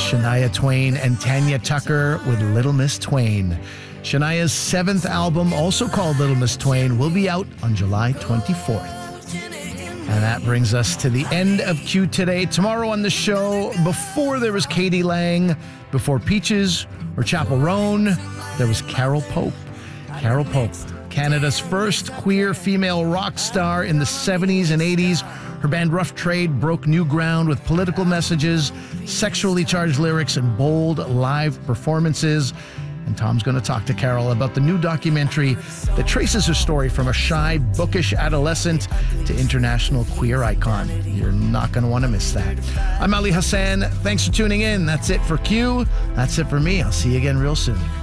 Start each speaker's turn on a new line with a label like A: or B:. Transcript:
A: Shania Twain and Tanya Tucker with Little Miss Twain. Shania's 7th album, also called Little Miss Twain, will be out on July 24th. And that brings us to the end of Q Today. Tomorrow on the show, before there was Katie Lang, before Peaches or Chapel Roan, there was Carol Pope. Carol Pope, Canada's first queer female rock star in the 70s and 80s. Her band Rough Trade broke new ground with political messages, sexually charged lyrics, and bold live performances. And Tom's going to talk to Carol about the new documentary that traces her story from a shy, bookish adolescent to international queer icon. You're not going to want to miss that. I'm Ali Hassan. Thanks for tuning in. That's it for Q. That's it for me. I'll see you again real soon.